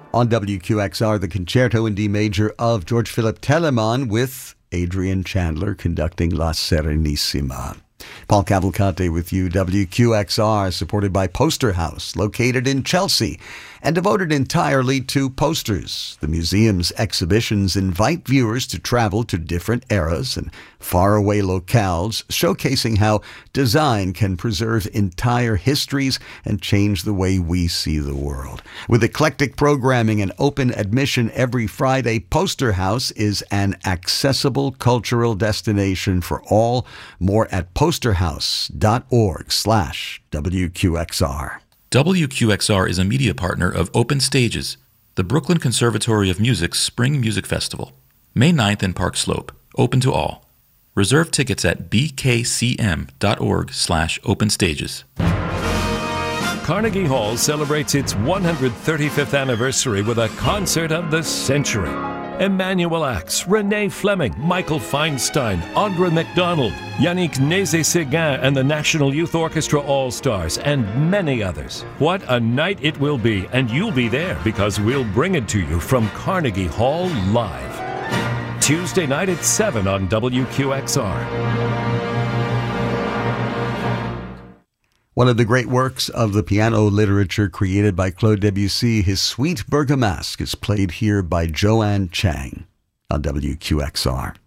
On WQXR, the Concerto in D Major of George Philipp Telemann with Adrian Chandler conducting La Serenissima. Paul Cavalcante with you, WQXR, supported by Poster House, located in Chelsea, and devoted entirely to posters. The museum's exhibitions invite viewers to travel to different eras and faraway locales, showcasing how design can preserve entire histories and change the way we see the world. With eclectic programming and open admission every Friday, Poster House is an accessible cultural destination for all. More at posterhouse.org/WQXR. WQXR is a media partner of Open Stages, the Brooklyn Conservatory of Music's Spring Music Festival. May 9th in Park Slope, open to all. Reserve tickets at bkcm.org/openstages. Carnegie Hall celebrates its 135th anniversary with a concert of the century. Emmanuel Axe, Renee Fleming, Michael Feinstein, Audra McDonald, Yannick Nézet-Séguin and the National Youth Orchestra All-Stars, and many others. What a night it will be, and you'll be there because we'll bring it to you from Carnegie Hall live. Tuesday night at 7 on WQXR. One of the great works of the piano literature created by Claude Debussy, his Suite Bergamasque, is played here by Joanne Chang on WQXR.